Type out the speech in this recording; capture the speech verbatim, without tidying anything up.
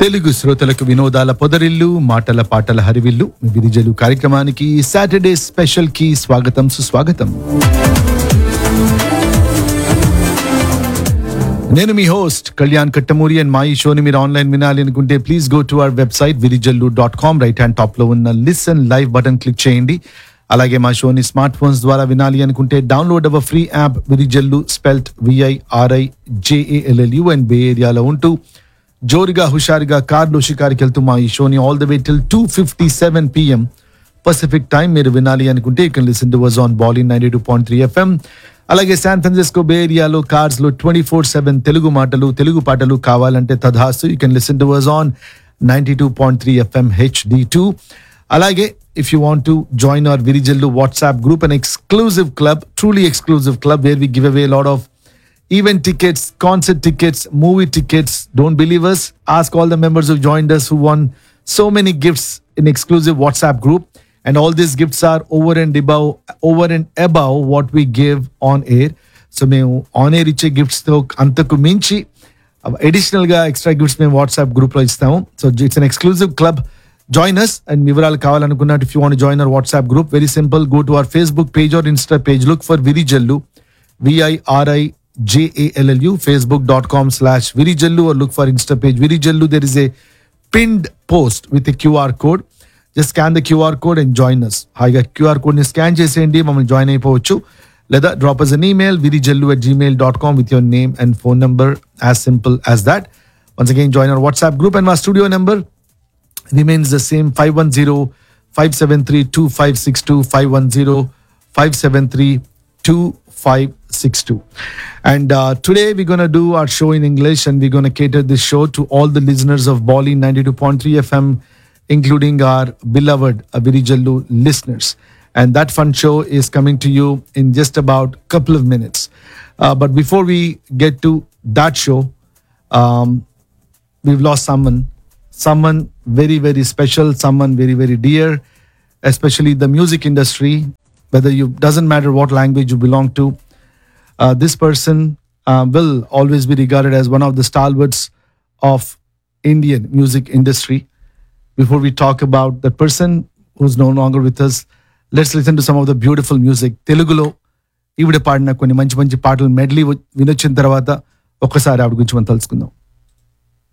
తెలుగు శ్రోతలకు వినోదాల పొదరిల్లు, మాటల పాటల హరివిల్లు, విరిజలు కార్యక్రమానికి సాటర్డే స్పెషల్ కి స్వాగతం సుస్వాగతం. నేను మీ హోస్ట్ కళ్యాణ్ కట్టమూరి. అండ్ మా ఈ షోని మీరు ఆన్లైన్ వినాలి అనుకుంటే please go to our website Virijallu dot com. Right hand top లో ఉన్న లిసన్ లైవ్ బటన్ క్లిక్ చేయండి. అలాగే మా షోని స్మార్ట్ ఫోన్స్ ద్వారా వినాలి అనుకుంటే download hour free app Virijallu, spelt విఐఆర్ఐ JALLU. And బే ఏరియాలో ఉంటూ జోరుగా హుషారుగా కార్లో షికారికి వెళ్తూ మా ఈ షోని all the way till two fifty seven PM Pacific time మీరు వినాలి అనుకుంటే you can listen to us on బాలిన్ ninety two point three FM. అలాగే శాన్ ఫ్రాన్సిస్కో బే ఏరియాలో కార్స్ లో ట్వంటీ ఫోర్ సెవెన్ తెలుగు మాటలు తెలుగు పాటలు కావాలంటే తధాస్తు you can listen to us on ninety two point three FM H D two. అలాగే if you want to join our Virijallu WhatsApp group, an exclusive club, truly exclusive club where we give away a lot of event tickets, concert tickets, movie tickets. Don't believe us? Ask all the members who joined us who won so many gifts in exclusive WhatsApp group. And all these gifts are over and above, over and above what we give on air. So మేము on air ఇచ్చే gifts తో అంతకు మించి additional గా extra gifts మేము WhatsApp group లో ఇస్తాము. So it's an exclusive club. Join us. And వివరాలు కావాలనుకున్నట్టు if you want to join our WhatsApp group, very simple, go to our Facebook page or Insta page, look for Virijallu, V I R I J A L L U, facebook.com slash Virijallu, or look for Insta page Virijallu. There is a pinned post with a Q R code. Just scan the Q R code and join us. హాయిగా Q R code ని scan చేసేయండి, మమ్మల్ని join అయిపోవచ్చు. లేదా drop us an email virijallu at gmail dot com with your name and phone number, as simple as that. Once again, join our WhatsApp group, and my studio number remains the same, five one zero, five seven three, two five six two, five one zero, five seven three, two five six two. And uh, today we're going to do our show in English, and we're going to cater this show to all the listeners of Bolin ninety two point three F M, including our beloved Virijallu listeners. And that fun show is coming to you in just about a couple of minutes. Uh, but before we get to that show, um, we've lost someone. Someone very, very special, someone very, very dear, especially the music industry, whether you, doesn't matter what language you belong to. Uh, this person uh, will always be regarded as one of the stalwarts of Indian music industry. Before we talk about that person who's no longer with us, let's listen to some of the beautiful music. Telugulo, ఈవిడ పాడిన కొన్ని మంచి మంచి పాటలు medley వినొచ్చిన తర్వాత ఒక్కసారి ఆవిడ గురించి మనం తెలుసుకుందాం.